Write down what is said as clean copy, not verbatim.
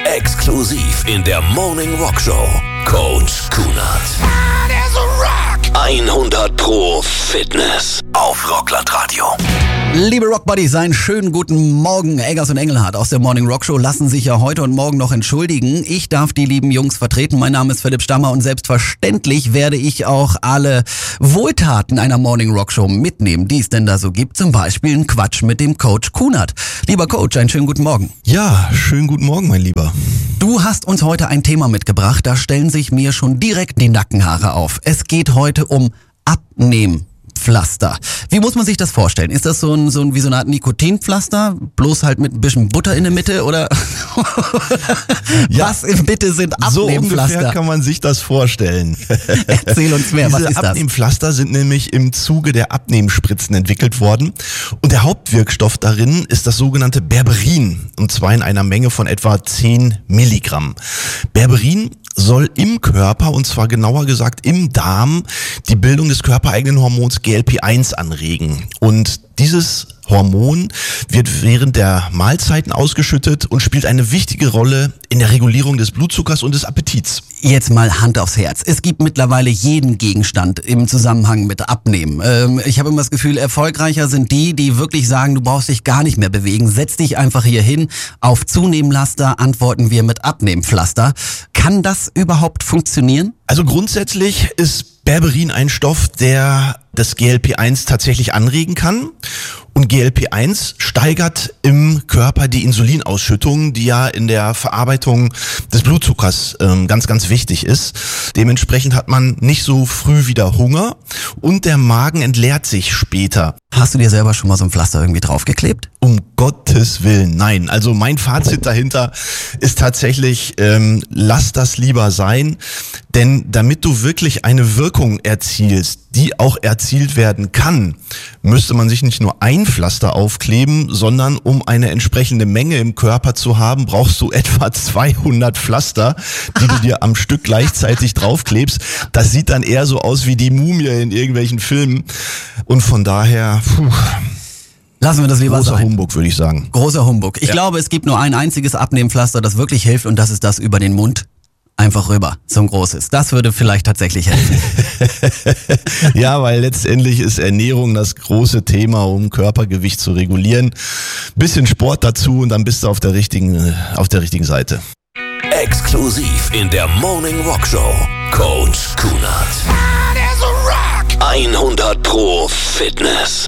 Exklusiv in der Morning Rock Show. Coach Kunert. 100% Fitness auf Rockland Radio. Liebe Rockbuddies, einen schönen guten Morgen. Eggers und Engelhardt aus der Morning Rock Show lassen sich ja heute und morgen noch entschuldigen. Ich darf die lieben Jungs vertreten. Mein Name ist Philipp Stammer und selbstverständlich werde ich auch alle Wohltaten einer Morning Rock Show mitnehmen, die es denn da so gibt. Zum Beispiel einen Quatsch mit dem Coach Kunert. Lieber Coach, einen schönen guten Morgen. Ja, schönen guten Morgen, mein Lieber. Du hast uns heute ein Thema mitgebracht, da stellen sich mir schon direkt die Nackenhaare auf. Es geht heute um Abnehmpflaster. Wie muss man sich das vorstellen? Ist das so wie so eine Art Nikotinpflaster, bloß halt mit ein bisschen Butter in der Mitte oder was bitte sind Abnehmpflaster? So ungefähr kann man sich das vorstellen. Erzähl uns mehr, was ist das? Abnehmpflaster sind nämlich im Zuge der Abnehmspritzen entwickelt worden und der Hauptwirkstoff darin ist das sogenannte Berberin und zwar in einer Menge von etwa 10 Milligramm. Berberin soll im Körper, und zwar genauer gesagt im Darm, die Bildung des körpereigenen Hormons GLP-1 anregen. Und dieses Hormon wird während der Mahlzeiten ausgeschüttet und spielt eine wichtige Rolle in der Regulierung des Blutzuckers und des Appetits. Jetzt mal Hand aufs Herz. Es gibt mittlerweile jeden Gegenstand im Zusammenhang mit Abnehmen. Ich habe immer das Gefühl, erfolgreicher sind die wirklich sagen, du brauchst dich gar nicht mehr bewegen. Setz dich einfach hier hin. Auf Zunehmlaster antworten wir mit Abnehmpflaster. Kann das überhaupt funktionieren? Also grundsätzlich ist Berberin ein Stoff, der das GLP-1 tatsächlich anregen kann. Und GLP-1 steigert im Körper die Insulinausschüttung, die ja in der Verarbeitung des Blutzuckers ganz, ganz wichtig ist. Dementsprechend hat man nicht so früh wieder Hunger und der Magen entleert sich später. Hast du dir selber schon mal so ein Pflaster irgendwie draufgeklebt? Um Gottes Willen, nein. Also mein Fazit dahinter ist tatsächlich, lass das lieber sein. Denn damit du wirklich eine Wirkung erzielst, die auch erzielt werden kann, müsste man sich nicht nur ein Pflaster aufkleben, sondern um eine entsprechende Menge im Körper zu haben, brauchst du etwa 200 Pflaster, die du dir am Stück gleichzeitig draufklebst. Das sieht dann eher so aus wie die Mumie in irgendwelchen Filmen. Und von daher, lassen wir das lieber sein. Großer Humbug, würde ich sagen. Großer Humbug. Ich glaube, es gibt nur ein einziges Abnehmpflaster, das wirklich hilft und das ist das über den Mund. Einfach rüber, so ein großes. Das würde vielleicht tatsächlich helfen. Ja, weil letztendlich ist Ernährung das große Thema, um Körpergewicht zu regulieren. Bisschen Sport dazu und dann bist du auf der richtigen Seite. Exklusiv in der Morning Rock Show. Coach Kunert. 100% Fitness.